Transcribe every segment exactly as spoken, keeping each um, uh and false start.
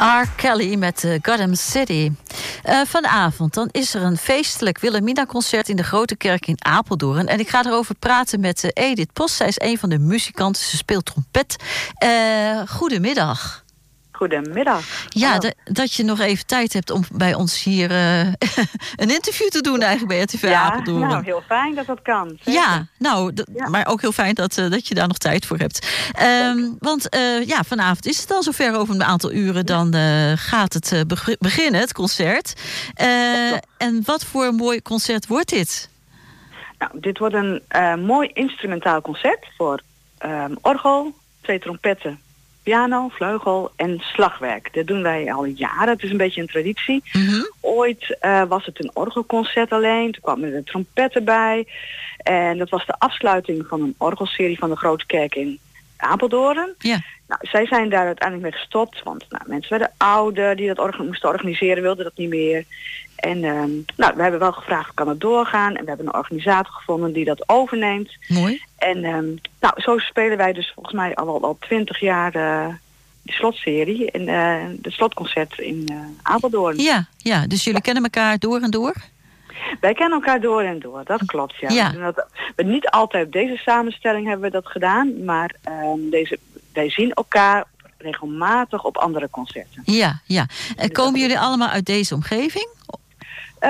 R. Kelly met uh, Gotham City. Uh, vanavond dan is er een feestelijk Wilhelmina-concert in de Grote Kerk in Apeldoorn. En ik ga erover praten met uh, Edith Post. Zij is een van de muzikanten. Ze speelt trompet. Uh, goedemiddag. Goedemiddag. Ja, d- dat je nog even tijd hebt om bij ons hier uh, een interview te doen eigenlijk bij R T V ja, Apeldoorn. Nou, heel fijn dat dat kan. Zeker. Ja, nou, d- ja. maar ook heel fijn dat, uh, dat je daar nog tijd voor hebt. Um, want uh, ja, vanavond is het al zover. Over een aantal uren dan uh, gaat het uh, beg- beginnen, het concert. Uh, en wat voor een mooi concert wordt dit? Nou, dit wordt een uh, mooi instrumentaal concert voor um, orgel, twee trompetten, piano, vleugel en slagwerk. Dat doen wij al jaren. Het is een beetje een traditie. Mm-hmm. Ooit uh, was het een orgelconcert alleen. Toen kwam er een trompet erbij. En dat was de afsluiting van een orgelserie van de Grote Kerk in Apeldoorn. Ja. Nou, zij zijn daar uiteindelijk mee gestopt. Want nou, mensen werden ouder die dat orga- moesten organiseren, wilden dat niet meer. En um, nou, we hebben wel gevraagd, kan het doorgaan? En we hebben een organisator gevonden die dat overneemt. Mooi. En um, nou, zo spelen wij dus volgens mij al al twintig jaar uh, de slotserie. En uh, de slotconcert in uh, Apeldoorn. Ja, ja, dus jullie kennen elkaar door en door? Wij kennen elkaar door en door, dat klopt, ja. ja. We doen dat, we niet altijd op deze samenstelling hebben we dat gedaan, maar um, deze, wij zien elkaar regelmatig op andere concerten. Ja, ja. Uh, komen jullie allemaal uit deze omgeving? Uh,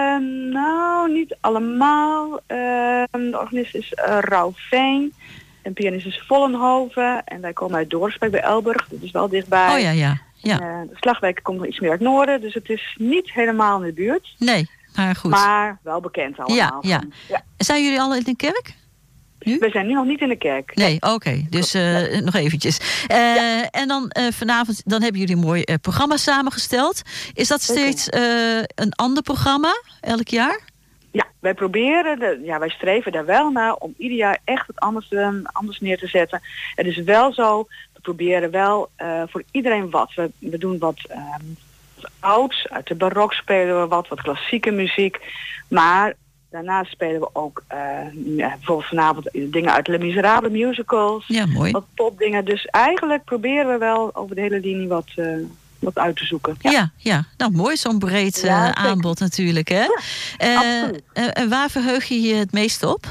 nou, niet allemaal. Uh, de organist is uh, Rauwveen. En pianist is Vollenhoven. En wij komen uit Doorsbeek bij Elburg. Dat is wel dichtbij. Oh ja, ja. ja. Uh, de slagwerk komt nog iets meer uit het noorden. Dus het is niet helemaal in de buurt. Nee, maar goed. Maar wel bekend allemaal. Ja, ja. ja. Zijn jullie al in de kerk? Nu? We zijn nu nog niet in de kerk. Nee, oké. Okay. Dus uh, nee. nog eventjes. Uh, ja. En dan uh, vanavond, dan hebben jullie een mooi uh, programma samengesteld. Is dat steeds uh, een ander programma elk jaar? Ja, wij proberen, de, ja, wij streven daar wel naar om ieder jaar echt het anders, um, anders neer te zetten. Het is wel zo, we proberen wel uh, voor iedereen wat. We, we doen wat um, ouds, uit de barok spelen we wat, wat klassieke muziek. Maar daarnaast spelen we ook uh, ja, bijvoorbeeld vanavond dingen uit Les Miserables musicals. Ja, mooi. Wat popdingen. Dus eigenlijk proberen we wel over de hele linie wat, uh, wat uit te zoeken. Ja, ja, ja. Nou mooi, zo'n breed ja, uh, aanbod natuurlijk, hè? Ja, uh, absoluut. Uh, uh, waar verheug je je het meest op?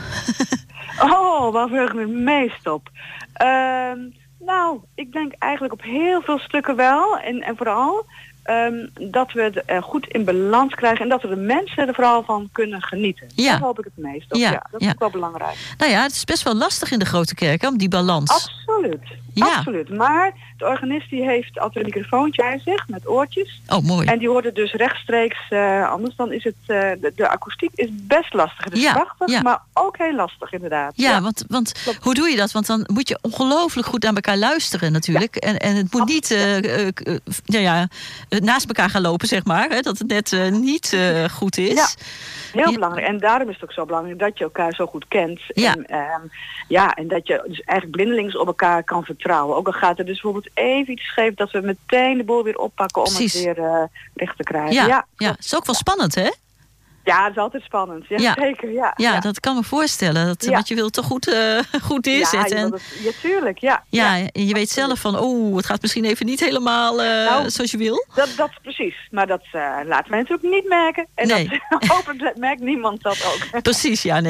Oh, waar verheug ik me het meest op? Uh, nou, ik denk eigenlijk op heel veel stukken wel. En, en vooral Um, dat we het uh, goed in balans krijgen en dat we de mensen er vooral van kunnen genieten. Ja. Daar hoop ik het meest op. Ja, ja dat ja. is ook wel belangrijk. Nou ja, het is best wel lastig in de Grote Kerk, hè, om die balans. Absoluut. Ja. Absoluut. Maar de organist die heeft altijd een microfoontje bij zich met oortjes. Oh, mooi. En die hoort het dus rechtstreeks. Uh, anders dan is het uh, de, de akoestiek is best lastig. Het is ja. prachtig, ja. maar ook heel lastig inderdaad. Ja, ja. want, want hoe doe je dat? Want dan moet je ongelooflijk goed naar elkaar luisteren natuurlijk. Ja. En, en het moet niet uh, uh, uh, ja, ja, naast elkaar gaan lopen, zeg maar. Hè, dat het net uh, niet uh, goed is. Ja. Heel ja. belangrijk. En daarom is het ook zo belangrijk dat je elkaar zo goed kent. Ja. En, um, ja, en dat je dus eigenlijk blindelings op elkaar kan vertrouwen. Ook al gaat er dus bijvoorbeeld even iets scheef, dat we meteen de boel weer oppakken om Precies. het weer uh, recht te krijgen. Ja, ja. ja. Het is ook wel spannend, hè? Ja, het is altijd spannend. Ja, ja. zeker. Ja, ja, ja, dat kan me voorstellen. Dat, ja. Want je wilt toch goed, uh, goed neerzetten. Ja, het, ja, tuurlijk. Ja, ja, ja. En je weet zelf van, oh, het gaat misschien even niet helemaal uh, nou, zoals je wil. Dat, dat precies. Maar dat uh, laten wij natuurlijk niet merken. En nee. dat hopelijk merkt niemand dat ook. Precies, ja. Nee.